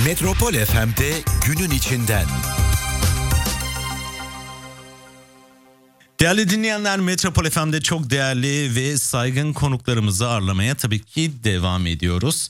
Metropol FM'de günün içinden. Değerli dinleyenler, Metropol FM'de çok değerli ve saygın konuklarımızı ağırlamaya tabii ki devam ediyoruz.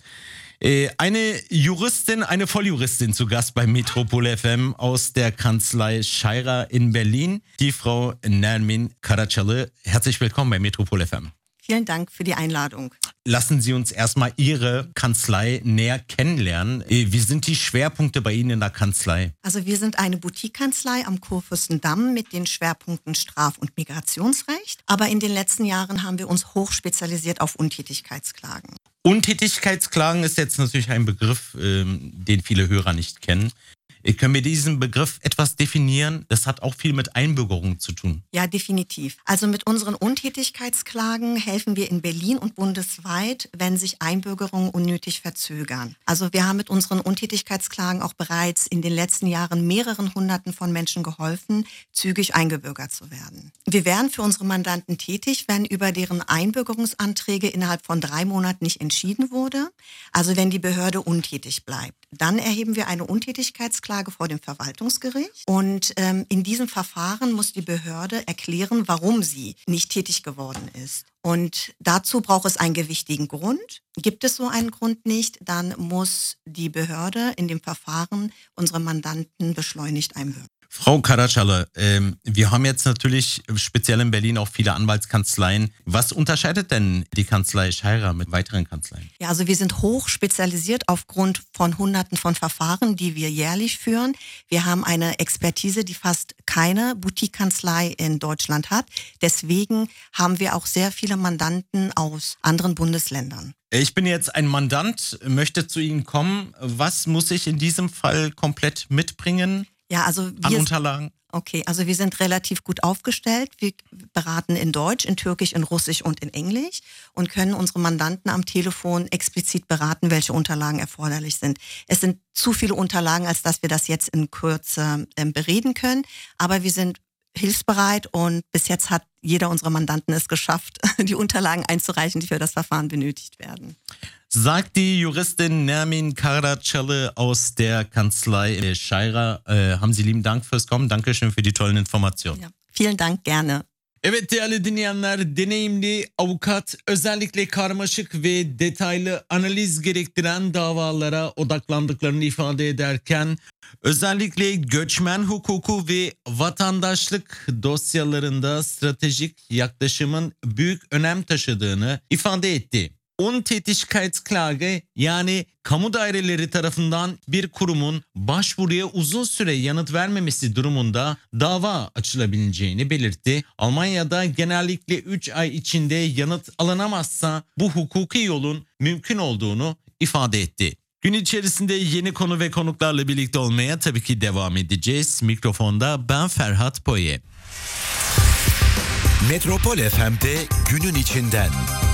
Eine Juristin, eine Volljuristin zu Gast bei Metropol FM aus der Kanzlei Scheirer in Berlin, die Frau Nermin Karacalı. Herzlich willkommen bei Metropol FM. Vielen Dank für die Einladung. Lassen Sie uns erstmal Ihre Kanzlei näher kennenlernen. Wie sind die Schwerpunkte bei Ihnen in der Kanzlei? Also wir sind eine Boutique-Kanzlei am Kurfürstendamm mit den Schwerpunkten Straf- und Migrationsrecht. Aber in den letzten Jahren haben wir uns hochspezialisiert auf Untätigkeitsklagen. Untätigkeitsklagen ist jetzt natürlich ein Begriff, den viele Hörer nicht kennen. Können wir diesen Begriff etwas definieren? Das hat auch viel mit Einbürgerung zu tun. Ja, definitiv. Also mit unseren Untätigkeitsklagen helfen wir in Berlin und bundesweit, wenn sich Einbürgerungen unnötig verzögern. Also wir haben mit unseren Untätigkeitsklagen auch bereits in den letzten Jahren mehreren Hunderten von Menschen geholfen, zügig eingebürgert zu werden. Wir wären für unsere Mandanten tätig, wenn über deren Einbürgerungsanträge innerhalb von 3 Monaten nicht entschieden wurde. Also wenn die Behörde untätig bleibt. Dann erheben wir eine Untätigkeitsklage vor dem Verwaltungsgericht und in diesem Verfahren muss die Behörde erklären, warum sie nicht tätig geworden ist. Und dazu braucht es einen gewichtigen Grund. Gibt es so einen Grund nicht, dann muss die Behörde in dem Verfahren unsere Mandanten beschleunigt einbürgern. Frau Karacalı, wir haben jetzt natürlich speziell in Berlin auch viele Anwaltskanzleien. Was unterscheidet denn die Kanzlei Scheirer mit weiteren Kanzleien? Ja, also wir sind hoch spezialisiert aufgrund von Hunderten von Verfahren, die wir jährlich führen. Wir haben eine Expertise, die fast keine Boutique-Kanzlei in Deutschland hat. Deswegen haben wir auch sehr viele Mandanten aus anderen Bundesländern. Ich bin jetzt ein Mandant, möchte zu Ihnen kommen. Was muss ich in diesem Fall komplett mitbringen? Ja, also an Unterlagen? Okay, also wir sind relativ gut aufgestellt. Wir beraten in Deutsch, in Türkisch, in Russisch und in Englisch und können unsere Mandanten am Telefon explizit beraten, welche Unterlagen erforderlich sind. Es sind zu viele Unterlagen, als dass wir das jetzt in Kürze bereden können, aber wir sind hilfsbereit und bis jetzt hat jeder unserer Mandanten es geschafft, die Unterlagen einzureichen, die für das Verfahren benötigt werden. Sagt die Juristin Nermin Karacalı aus der Kanzlei Scheirer. Haben Sie lieben Dank fürs Kommen. Dankeschön für die tollen Informationen. Ja, vielen Dank, gerne. Evet değerli dinleyenler, deneyimli avukat özellikle karmaşık ve detaylı analiz gerektiren davalara odaklandıklarını ifade ederken özellikle göçmen hukuku ve vatandaşlık dosyalarında stratejik yaklaşımın büyük önem taşıdığını ifade etti. Untätigkeitsklage yani kamu daireleri tarafından bir kurumun başvuruya uzun süre yanıt vermemesi durumunda dava açılabileceğini belirtti. Almanya'da genellikle 3 ay içinde yanıt alınamazsa bu hukuki yolun mümkün olduğunu ifade etti. Gün içerisinde yeni konu ve konuklarla birlikte olmaya tabii ki devam edeceğiz. Mikrofonda ben Ferhat Poye. Metropol FM'de günün içinden.